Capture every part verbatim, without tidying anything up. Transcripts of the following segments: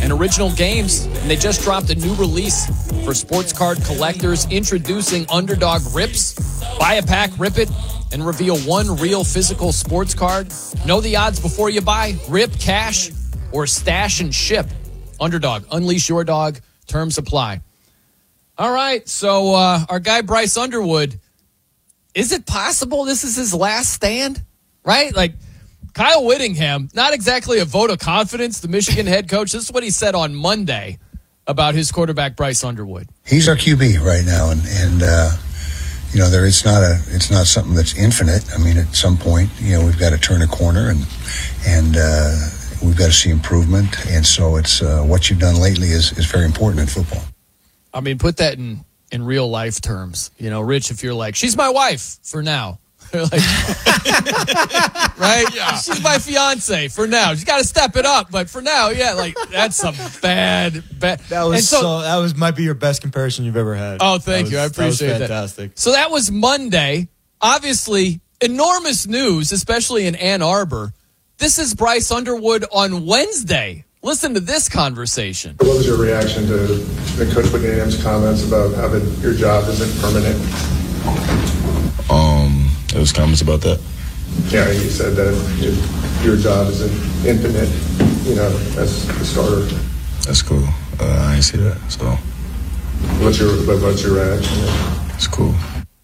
and original games. And they just dropped a new release for sports card collectors, introducing Underdog Rips. Buy a pack, rip it, and reveal one real physical sports card. Know the odds before you buy. Rip, cash, or stash and ship. Underdog, unleash your dog. Terms apply. All right, so uh, our guy Bryce Underwood, is it possible this is his last stand? Right? Like, Kyle Whittingham, not exactly a vote of confidence, the Michigan head coach. This is what he said on Monday about his quarterback, Bryce Underwood. He's our Q B right now, and, and uh, you know, there it's not a it's not something that's infinite. I mean, at some point, you know, we've got to turn a corner, and and uh, we've got to see improvement. And so it's uh, what you've done lately is, is very important in football. I mean, put that in, in real life terms. You know, Rich, if you're like, she's my wife for now. like, right? Yeah. She's my fiance for now. She's got to step it up, but for now, yeah, like that's some bad, bad. That was so, so. That was might be your best comparison you've ever had. Oh, thank was, you. I appreciate that. Was that. fantastic. So that was Monday. Obviously, enormous news, especially in Ann Arbor. This is Bryce Underwood on Wednesday. Listen to this conversation. What was your reaction to the Coach Whittingham's comments about how that your job isn't permanent? Um. It was comments about that. Yeah, he said that your, your job is infinite, you know, as a starter. That's cool. Uh, I didn't see that, so. What's your what's your reaction? It's cool.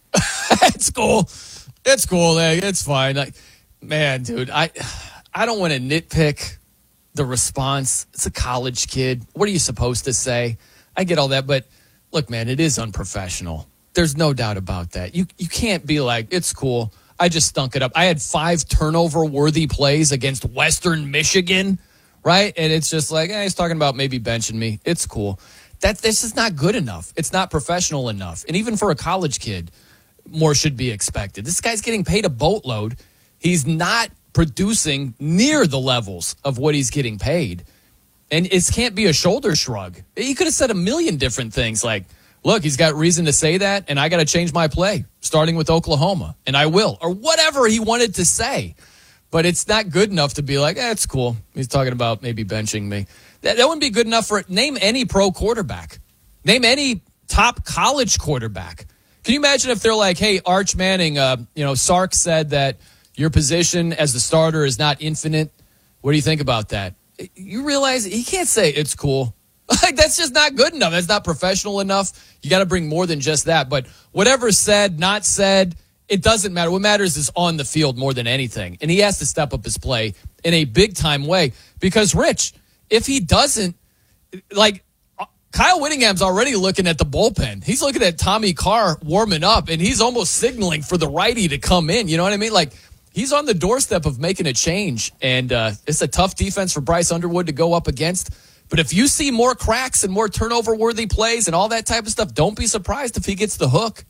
It's cool. It's cool. It's fine. Like, man, dude, I I don't want to nitpick the response. It's a college kid. What are you supposed to say? I get all that, but look, man, it is unprofessional. There's no doubt about that. You you can't be like, it's cool. I just stunk it up. I had five turnover-worthy plays against Western Michigan, right? And it's just like, eh, he's talking about maybe benching me. It's cool. That This is not good enough. It's not professional enough. And even for a college kid, more should be expected. This guy's getting paid a boatload. He's not producing near the levels of what he's getting paid. And it can't be a shoulder shrug. He could have said a million different things like, look, he's got reason to say that, and I got to change my play, starting with Oklahoma, and I will, or whatever he wanted to say. But it's not good enough to be like, eh, it's cool. He's talking about maybe benching me. That, that wouldn't be good enough for, name any pro quarterback. Name any top college quarterback. Can you imagine if they're like, hey, Arch Manning, uh, you know, Sark said that your position as the starter is not infinite. What do you think about that? You realize he can't say it's cool. Like, that's just not good enough. That's not professional enough. You got to bring more than just that. But whatever's said, not said, it doesn't matter. What matters is on the field more than anything. And he has to step up his play in a big-time way. Because, Rich, if he doesn't, like, Kyle Whittingham's already looking at the bullpen. He's looking at Tommy Carr warming up, and he's almost signaling for the righty to come in. You know what I mean? Like, he's on the doorstep of making a change. And uh, it's a tough defense for Bryce Underwood to go up against. But if you see more cracks and more turnover-worthy plays and all that type of stuff, don't be surprised if he gets the hook.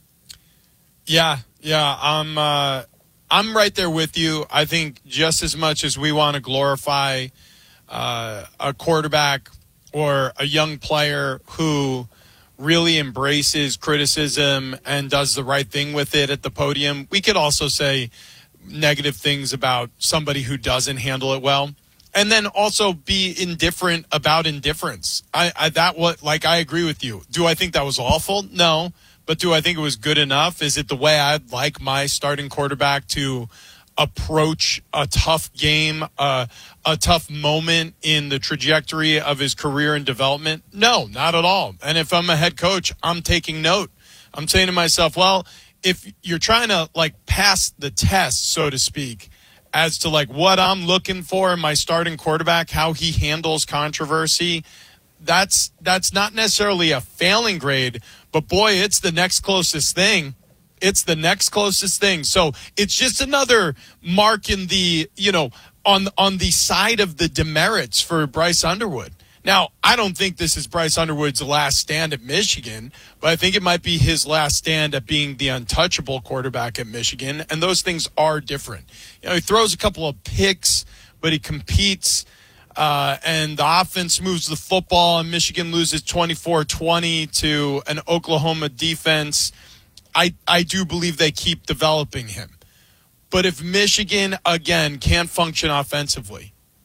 Yeah, yeah, I'm, uh, I'm right there with you. I think just as much as we want to glorify uh, a quarterback or a young player who really embraces criticism and does the right thing with it at the podium, we could also say negative things about somebody who doesn't handle it well. And then also be indifferent about indifference. I, I that what like I agree with you. Do I think that was awful? No. But do I think it was good enough? Is it the way I'd like my starting quarterback to approach a tough game, uh, a tough moment in the trajectory of his career and development? No, not at all. And if I'm a head coach, I'm taking note. I'm saying to myself, well, if you're trying to like pass the test, so to speak, as to like what I'm looking for in my starting quarterback, how he handles controversy, that's that's not necessarily a failing grade, but boy, it's the next closest thing. It's the next closest thing. So it's just another mark in the, you know, on on the side of the demerits for Bryce Underwood. Now, I don't think this is Bryce Underwood's last stand at Michigan, but I think it might be his last stand at being the untouchable quarterback at Michigan, and those things are different. You know, he throws a couple of picks, but he competes, uh, and the offense moves the football, and Michigan loses twenty-four twenty to an Oklahoma defense. I, I do believe they keep developing him. But if Michigan, again, can't function offensively,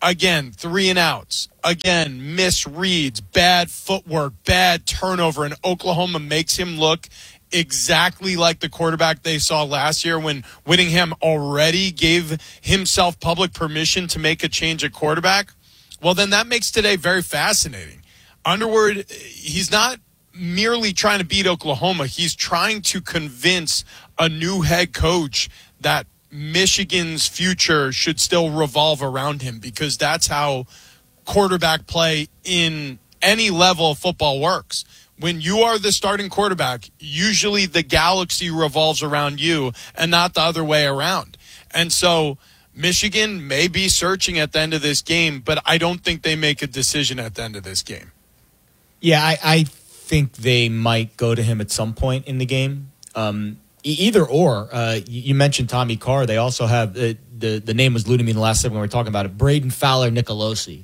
again, three and outs. Again, misreads, bad footwork, bad turnover, and Oklahoma makes him look exactly like the quarterback they saw last year when Whittingham already gave himself public permission to make a change at quarterback. Well, then that makes today very fascinating. Underwood, he's not merely trying to beat Oklahoma. He's trying to convince a new head coach that Michigan's future should still revolve around him, because that's how quarterback play in any level of football works. When you are the starting quarterback, usually the galaxy revolves around you and not the other way around. And so Michigan may be searching at the end of this game, but I don't think they make a decision at the end of this game. Yeah, I, I think they might go to him at some point in the game. Um, e- either or. Uh, you mentioned Tommy Carr. They also have, uh, the, the name was eluding me in the last segment when we were talking about it, Braden Fowler Nicolosi,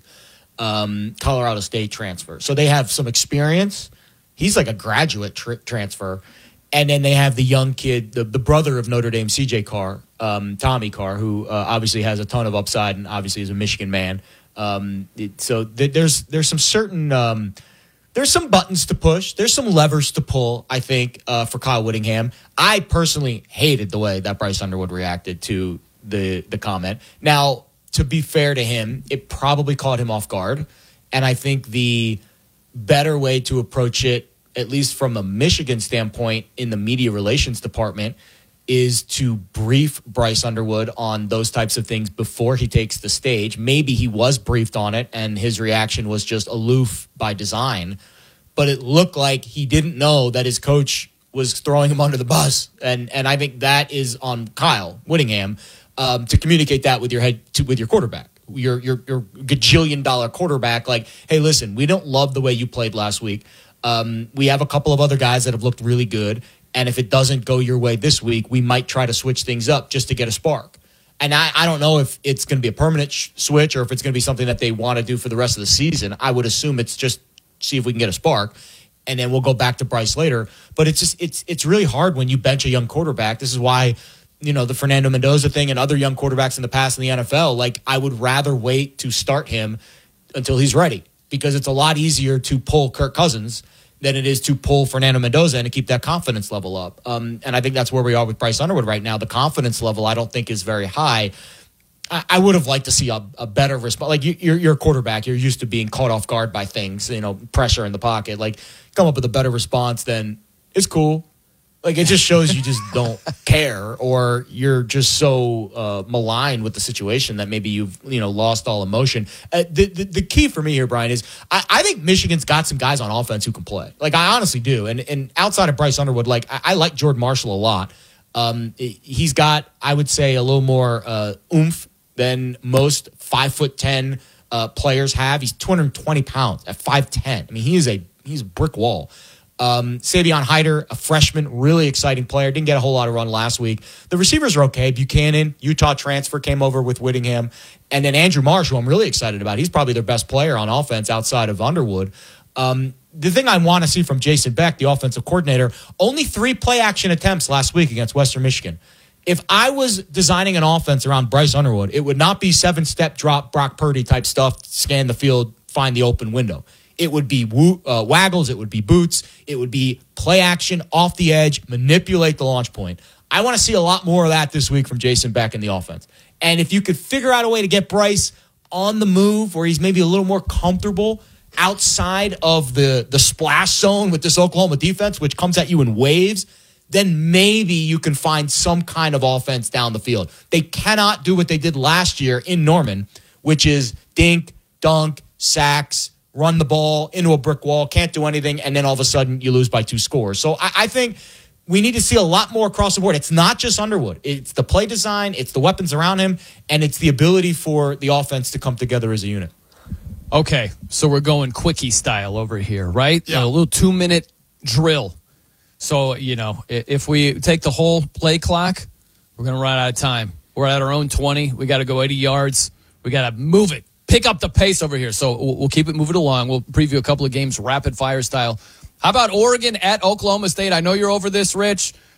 um, Colorado State transfer. So they have some experience. He's like a graduate tr- transfer. And then they have the young kid, the, the brother of Notre Dame, C J Carr, um, Tommy Carr, who uh, obviously has a ton of upside and obviously is a Michigan man. Um, it, so th- there's there's some certain um, there's some buttons to push. There's some levers to pull, I think, uh, for Kyle Whittingham. I personally hated the way that Bryce Underwood reacted to the the comment. Now, to be fair to him, it probably caught him off guard. And I think the better way to approach it, at least from a Michigan standpoint in the media relations department, is to brief Bryce Underwood on those types of things before he takes the stage. Maybe he was briefed on it and his reaction was just aloof by design, but it looked like he didn't know that his coach was throwing him under the bus. And and I think that is on Kyle Whittingham um, to communicate that with your head to, with your quarterback. Your, your your gajillion dollar quarterback, like, hey, listen, we don't love the way you played last week. Um, we have a couple of other guys that have looked really good. And if it doesn't go your way this week, we might try to switch things up just to get a spark. And I, I don't know if it's going to be a permanent sh- switch or if it's going to be something that they want to do for the rest of the season. I would assume it's just see if we can get a spark. And then we'll go back to Bryce later. But it's just it's it's really hard when you bench a young quarterback. This is why, you know, the Fernando Mendoza thing and other young quarterbacks in the past in the N F L, like, I would rather wait to start him until he's ready, because it's a lot easier to pull Kirk Cousins than it is to pull Fernando Mendoza and to keep that confidence level up. Um, and I think that's where we are with Bryce Underwood right now. The confidence level, I don't think, is very high. I, I would have liked to see a, a better response. Like, you, you're, you're a quarterback. You're used to being caught off guard by things, you know, pressure in the pocket. Like, come up with a better response than, it's cool. Like, it just shows you just don't care, or you're just so uh, maligned with the situation that maybe you've, you know, lost all emotion. Uh, the, the the key for me here, Brian, is I, I think Michigan's got some guys on offense who can play. Like, I honestly do. And and outside of Bryce Underwood, like, I, I like Jordan Marshall a lot. Um, he's got, I would say, a little more uh, oomph than most five foot ten uh, players have. He's two hundred twenty pounds at five ten. I mean, he is a he's a brick wall. Um, Savion Hyder, a freshman, really exciting player. Didn't get a whole lot of run last week. The receivers are okay. Buchanan, Utah transfer, came over with Whittingham. And then Andrew Marsh, who I'm really excited about. He's probably their best player on offense outside of Underwood. Um, the thing I want to see from Jason Beck, the offensive coordinator, only three play-action attempts last week against Western Michigan. If I was designing an offense around Bryce Underwood, it would not be seven-step drop, Brock Purdy type stuff, scan the field, find the open window. It would be woo, uh, waggles. It would be boots. It would be play action off the edge, manipulate the launch point. I want to see a lot more of that this week from Jason Beck in the offense. And if you could figure out a way to get Bryce on the move, where he's maybe a little more comfortable outside of the, the splash zone with this Oklahoma defense, which comes at you in waves, then maybe you can find some kind of offense down the field. They cannot do what they did last year in Norman, which is dink, dunk, sacks, run the ball into a brick wall, can't do anything, and then all of a sudden you lose by two scores. So I, I think we need to see a lot more across the board. It's not just Underwood. It's the play design, it's the weapons around him, and it's the ability for the offense to come together as a unit. Okay, so we're going quickie style over here, right? Yeah. A little two-minute drill. So, you know, if we take the whole play clock, we're going to run out of time. We're at our own twenty. We got to go eighty yards. We got to move it. Pick up the pace over here. So we'll keep it moving along. We'll preview a couple of games rapid fire style. How about Oregon at Oklahoma State? I know you're over this, Rich.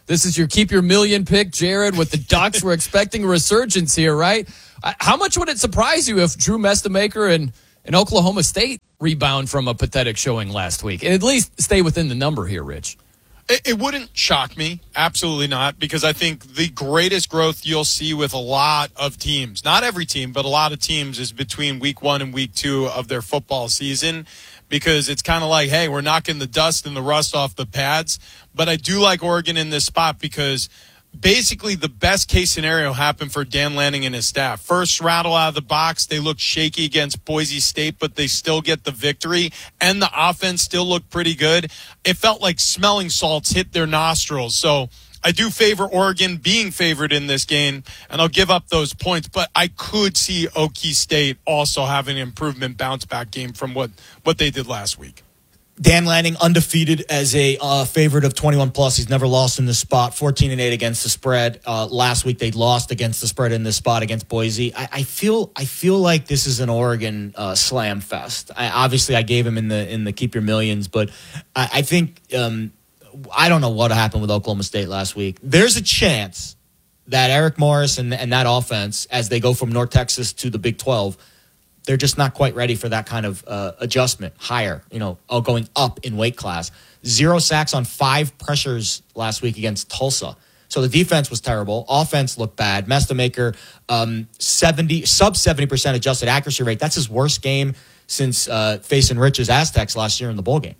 This is your keep your million pick, Jared, with the Ducks. We're expecting a resurgence here, right? How much would it surprise you if Drew Mestamaker and, and Oklahoma State rebound from a pathetic showing last week and at least stay within the number here, Rich? It, it wouldn't shock me. Absolutely not, because I think the greatest growth you'll see with a lot of teams, not every team, but a lot of teams, is between week one and week two of their football season, because it's kind of like, hey, we're knocking the dust and the rust off the pads. But I do like Oregon in this spot because basically the best case scenario happened for Dan Lanning and his staff. First rattle out of the box, they looked shaky against Boise State, but they still get the victory, and the offense still looked pretty good. It felt like smelling salts hit their nostrils. So I do favor Oregon being favored in this game, and I'll give up those points, but I could see Okie State also having an improvement bounce-back game from what, what they did last week. Dan Lanning undefeated as a uh, favorite of twenty-one plus. He's never lost in this spot. fourteen and eight against the spread. Uh, last week they lost against the spread in this spot against Boise. I, I feel I feel like this is an Oregon uh, slam fest. I, obviously, I gave him in the in the keep your millions, but I, I think um, I don't know what happened with Oklahoma State last week. There's a chance that Eric Morris and, and that offense, as they go from North Texas to the Big twelve, they're just not quite ready for that kind of uh, adjustment, higher, you know, oh, going up in weight class. Zero sacks on five pressures last week against Tulsa. So the defense was terrible. Offense looked bad. Mestamaker, um, seventy sub seventy percent adjusted accuracy rate. That's his worst game since uh, facing Rich's Aztecs last year in the bowl game.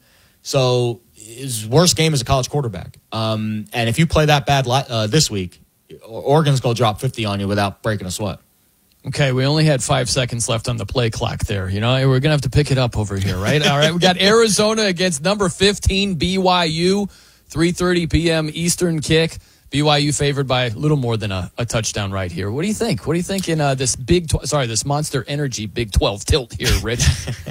So his worst game as a college quarterback. Um, and if you play that bad uh, this week, Oregon's going to drop fifty on you without breaking a sweat. Okay, we only had five seconds left on the play clock there. You know, we're going to have to pick it up over here, right? All right, we got Arizona against number fifteen, B Y U, three thirty p.m. Eastern kick. B Y U favored by a little more than a, a touchdown right here. What do you think? What do you think in uh, this Big tw- sorry, this Monster Energy Big twelve tilt here, Rich?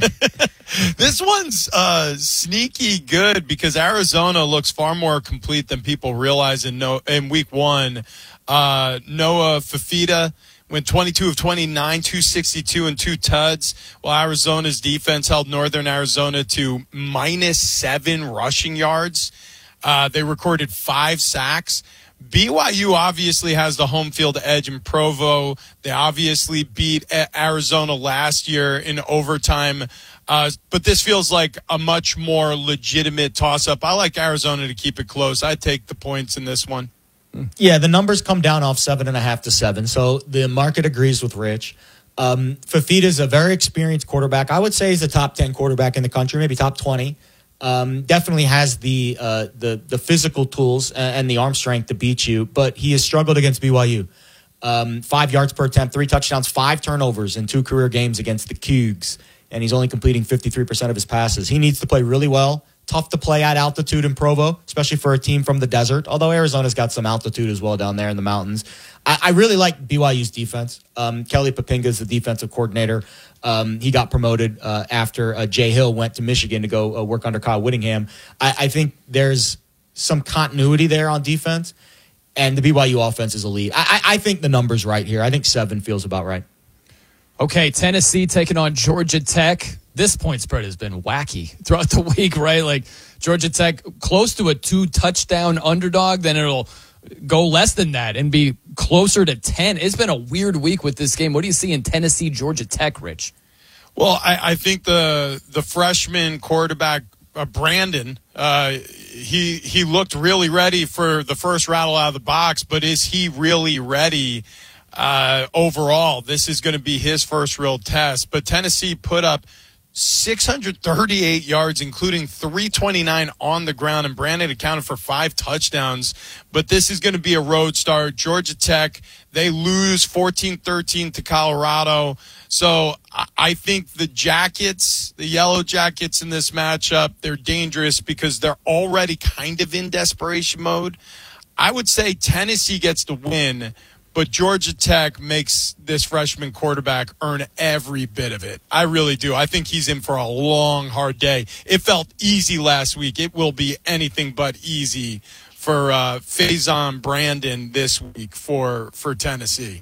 This one's uh, sneaky good because Arizona looks far more complete than people realize in, no- in week one. Uh, Noah Fafita went twenty-two of twenty-nine, two sixty-two, and two tuds, while Arizona's defense held Northern Arizona to minus seven rushing yards. Uh, they recorded five sacks. B Y U obviously has the home field edge in Provo. They obviously beat Arizona last year in overtime. Uh, but this feels like a much more legitimate toss-up. I like Arizona to keep it close. I'd take the points in this one. Yeah, the numbers come down off seven and a half to seven. So the market agrees with Rich. Um, Fafita's a very experienced quarterback. I would say he's a top ten quarterback in the country, maybe top twenty. Um, definitely has the uh, the the physical tools and the arm strength to beat you, but he has struggled against B Y U. Um, five yards per attempt, three touchdowns, five turnovers in two career games against the Cougs, and he's only completing fifty-three percent of his passes. He needs to play really well. Tough to play at altitude in Provo, especially for a team from the desert, although Arizona's got some altitude as well down there in the mountains. I, I really like B Y U's defense. Um, Kelly Papinga is the defensive coordinator. Um, he got promoted uh, after uh, Jay Hill went to Michigan to go uh, work under Kyle Whittingham. I, I think there's some continuity there on defense, and the B Y U offense is elite. I, I, I think the number's right here. I think seven feels about right. Okay, Tennessee taking on Georgia Tech. This point spread has been wacky throughout the week, right? Like Georgia Tech close to a two-touchdown underdog, then it'll go less than that and be closer to ten. It's been a weird week with this game. What do you see in Tennessee, Georgia Tech, Rich? Well, I, I think the the freshman quarterback, uh, Brandon, uh, he he looked really ready for the first rattle out of the box, but is he really ready uh, overall? This is going to be his first real test. But Tennessee put up six hundred thirty-eight yards, including three twenty-nine on the ground, and Brandon accounted for five touchdowns. But this is going to be a road start. Georgia Tech, they lose fourteen thirteen to Colorado. So I think the Jackets, the Yellow Jackets in this matchup, they're dangerous because they're already kind of in desperation mode. I would say Tennessee gets the win, but Georgia Tech makes this freshman quarterback earn every bit of it. I really do. I think he's in for a long, hard day. It felt easy last week. It will be anything but easy for uh, Faison Brandon this week for, for Tennessee.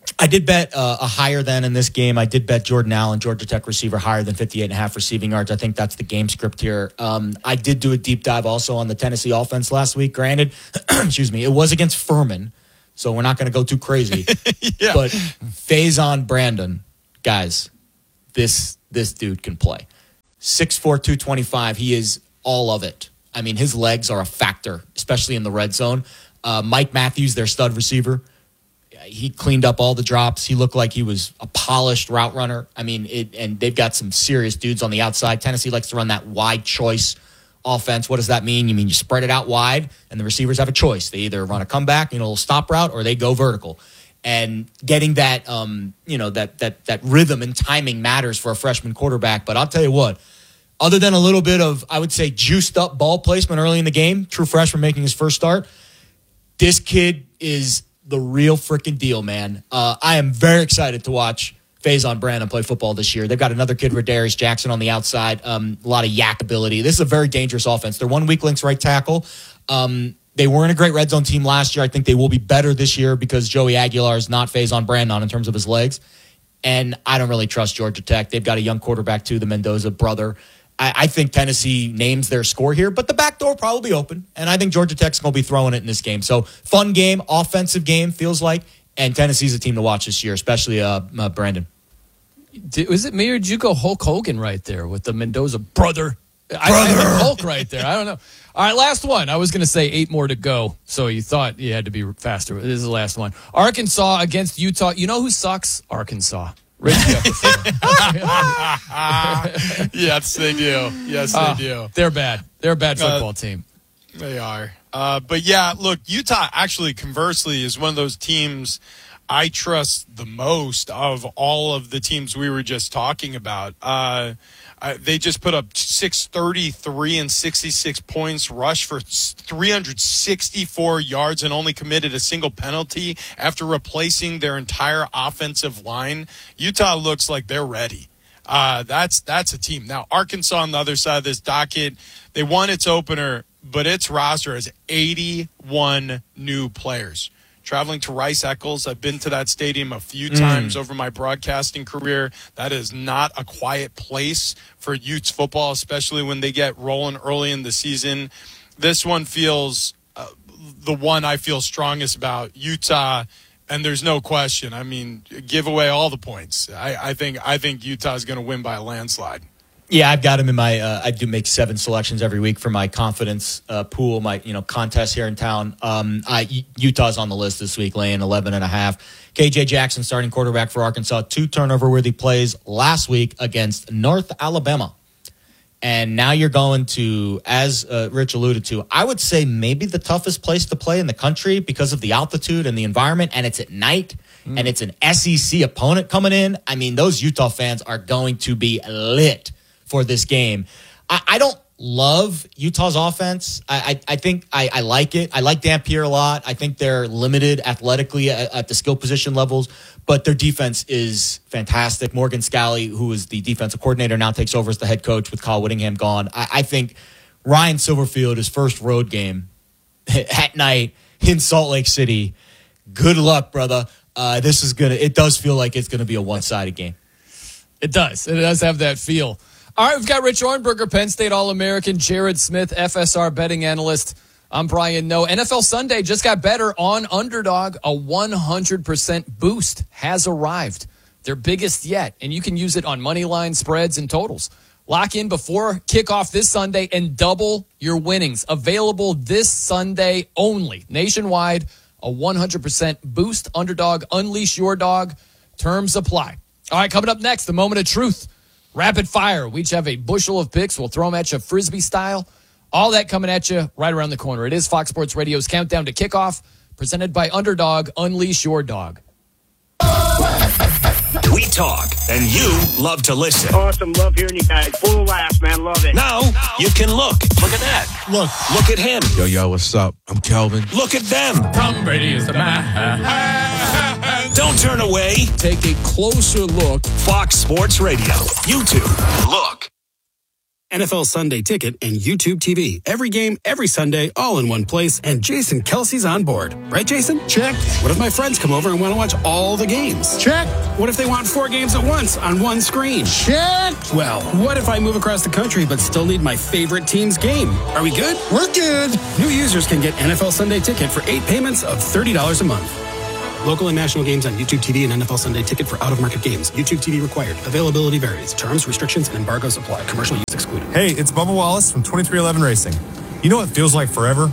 I did bet uh, a higher than in this game. I did bet Jordan Allen, Georgia Tech receiver, higher than fifty-eight and a half receiving yards. I think that's the game script here. Um, I did do a deep dive also on the Tennessee offense last week. Granted, excuse me, it was against Furman, so we're not going to go too crazy. yeah. But Faison Brandon, guys, this this dude can play. six four, two twenty-five, he is all of it. I mean, his legs are a factor, especially in the red zone. Uh, Mike Matthews, their stud receiver, he cleaned up all the drops. He looked like he was a polished route runner. I mean, it, and they've got some serious dudes on the outside. Tennessee likes to run that wide choice offense. What does that mean? You mean you spread it out wide, and the receivers have a choice. They either run a comeback, you know, a little stop route, or they go vertical. And getting that, um, you know, that that that rhythm and timing matters for a freshman quarterback. But I'll tell you what, other than a little bit of, I would say, juiced up ball placement early in the game, true freshman making his first start, this kid is the real freaking deal, man. Uh, I am very excited to watch Faison Brandon play football this year. They've got another kid, Radarius Jackson, on the outside. Um, a lot of yak ability. This is a very dangerous offense. They're one weak links right tackle. Um, they weren't a great red zone team last year. I think they will be better this year because Joey Aguilar is not Faison Brandon in terms of his legs. And I don't really trust Georgia Tech. They've got a young quarterback, too, the Mendoza brother. I, I think Tennessee names their score here, but the back door will probably be open. And I think Georgia Tech's going to be throwing it in this game. So fun game, offensive game, feels like. And Tennessee's a team to watch this year, especially uh, uh, Brandon. Did, was it me or did you go Hulk Hogan right there with the Mendoza brother? Brother. I, I think Hulk right there. I don't know. All right, last one. I was going to say eight more to go, so you thought you had to be faster. This is the last one. Arkansas against Utah. You know who sucks? Arkansas. yes, they do. Yes, they uh, do. They're bad. They're a bad football uh, team. They are. Uh, but, yeah, look, Utah actually, conversely, is one of those teams I trust the most of all of the teams we were just talking about. Uh, I, they just put up six thirty-three and sixty-six points, rushed for three hundred sixty-four yards, and only committed a single penalty after replacing their entire offensive line. Utah looks like they're ready. Uh, that's that's a team. Now, Arkansas on the other side of this docket, they won its opener, but its roster has eighty-one new players. Traveling to Rice-Eccles, I've been to that stadium a few times mm. over my broadcasting career. That is not a quiet place for Utes football, especially when they get rolling early in the season. This one feels uh, the one I feel strongest about, Utah, and there's no question. I mean, give away all the points. I, I think I think Utah is going to win by a landslide. Yeah, I've got him in my. Uh, I do make seven selections every week for my confidence uh, pool, my you know contest here in town. Um, I, Utah's on the list this week, laying eleven and a half. K J Jackson, starting quarterback for Arkansas, two turnover-worthy plays last week against North Alabama, and now you're going to, as uh, Rich alluded to, I would say maybe the toughest place to play in the country because of the altitude and the environment, and it's at night. Mm. And it's an S E C opponent coming in. I mean, those Utah fans are going to be lit for this game. I, I don't love Utah's offense. I, I, I think I, I like it. I like Dampier a lot. I think they're limited athletically at, at the skill position levels, but their defense is fantastic. Morgan Scalley, who is the defensive coordinator, now takes over as the head coach with Kyle Whittingham gone. I, I think Ryan Silverfield, his first road game at night in Salt Lake City, good luck, brother. Uh, this is gonna. It does feel like it's gonna be a one-sided game. It does. It does have that feel. All right, we've got Rich Ohrnberger, Penn State All-American, Jared Smith, F S R betting analyst. I'm Brian Noe. N F L Sunday just got better on Underdog. A one hundred percent boost has arrived. Their biggest yet, and you can use it on money line spreads and totals. Lock in before kickoff this Sunday and double your winnings. Available this Sunday only. Nationwide, a one hundred percent boost. Underdog, unleash your dog. Terms apply. All right, coming up next, the moment of truth. Rapid fire. We each have a bushel of picks. We'll throw them at you Frisbee style. All that coming at you right around the corner. It is Fox Sports Radio's Countdown to Kickoff, presented by Underdog. Unleash your dog. We talk, and you love to listen. Awesome. Love hearing you guys. Full of laughs, man. Love it. Now, you can look. Look at that. Look. Look at him. Yo, yo, what's up? I'm Kelvin. Look at them. Tom Brady is the man. Don't turn away. Take a closer look. Fox Sports Radio. YouTube. Look. N F L Sunday Ticket, and YouTube T V. Every game, every Sunday, all in one place, and Jason Kelsey's on board. Right, Jason? Check. What if my friends come over and want to watch all the games? Check. What if they want four games at once on one screen? Check. Well, what if I move across the country but still need my favorite team's game? Are we good? We're good. New users can get N F L Sunday Ticket for eight payments of thirty dollars a month. Local and national games on YouTube T V and N F L Sunday Ticket for out-of-market games. YouTube T V required. Availability varies. Terms, restrictions, and embargoes apply. Commercial use excluded. Hey, it's Bubba Wallace from twenty-three eleven Racing. You know what feels like forever?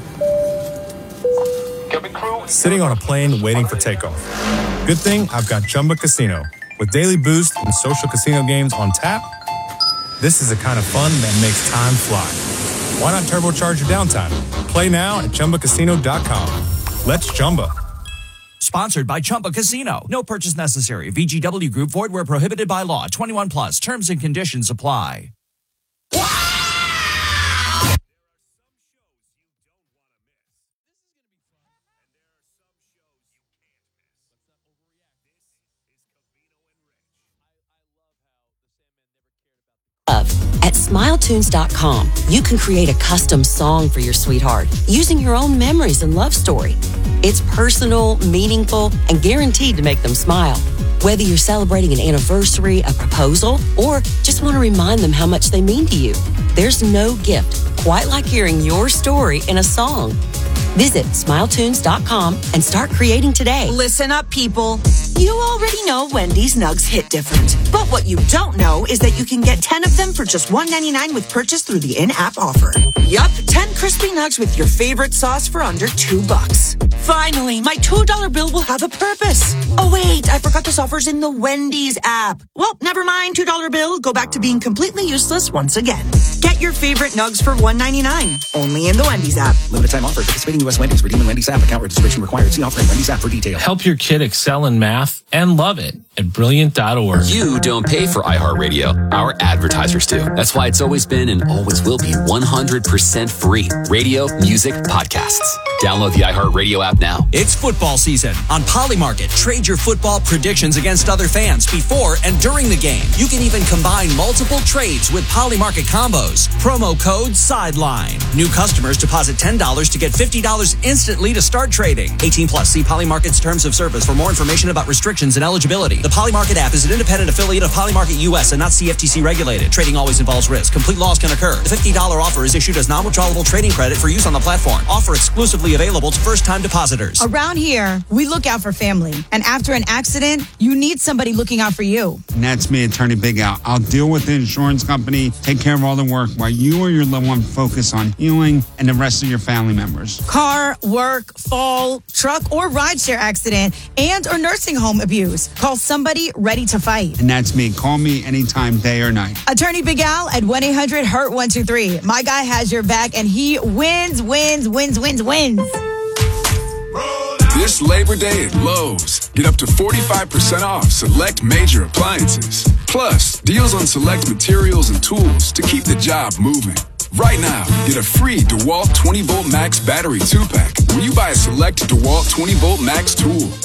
Sitting on a plane waiting for takeoff. Good thing I've got Chumba Casino. With daily boost and social casino games on tap, this is the kind of fun that makes time fly. Why not turbocharge your downtime? Play now at Chumba Casino dot com. Let's Chumba. Sponsored by Chumba Casino. No purchase necessary. V G W Group. Void where prohibited by law. twenty-one plus. Terms and conditions apply. At Smile Tunes dot com, you can create a custom song for your sweetheart using your own memories and love story. It's personal, meaningful, and guaranteed to make them smile. Whether you're celebrating an anniversary, a proposal, or just want to remind them how much they mean to you, there's no gift quite like hearing your story in a song. Visit Smile Tunes dot com and start creating today. Listen up, people. You already know Wendy's Nugs hit different. But what you don't know is that you can get ten of them for just one ninety-nine with purchase through the in-app offer. Yup, ten crispy nugs with your favorite sauce for under two bucks. Finally, my two dollar bill will have a purpose. Oh, wait, I forgot this offer's in the Wendy's app. Well, never mind, two dollar bill. Go back to being completely useless once again. Get your favorite nugs for one ninety-nine. Only in the Wendy's app. Limited time offer. Participating U S Wendy's. Redeem in Wendy's app. Account registration required. See offer in Wendy's app for details. Help your kid excel in math and love it at brilliant dot org. You don't pay for iHeartRadio. Our advertisers do. That's why it's always been and always will be one hundred percent free. Radio, music, podcasts. Download the iHeartRadio app now. It's football season. On Polymarket, trade your football predictions against other fans before and during the game. You can even combine multiple trades with Polymarket combos. Promo code SIDELINE. New customers deposit ten dollars to get fifty dollars instantly to start trading. eighteen plus. See Polymarket's terms of service for more information about restrictions and eligibility. The Polymarket app is an independent affiliate of Polymarket U S and not C F T C regulated. Trading always involves risk. Complete loss can occur. The fifty dollars offer is issued as non-withdrawable trading credit for use on the platform. Offer exclusively available to first-time depositors. Around here, we look out for family. And after an accident, you need somebody looking out for you. And that's me, Attorney Big Al. I'll deal with the insurance company, take care of all the work while you or your loved one focus on healing and the rest of your family members. Car, work, fall, truck, or rideshare accident, and or nursing home abuse. Call somebody ready to fight. And that's me. Call me anytime, day or night. Attorney Big Al at one eight hundred hurt one two three. My guy has your back, and he wins, wins, wins, wins, wins. This Labor Day at Lowe's, get up to forty-five percent off select major appliances. Plus, deals on select materials and tools to keep the job moving. Right now, get a free DeWalt twenty volt Max battery two pack when you buy a select DeWalt twenty volt Max tool.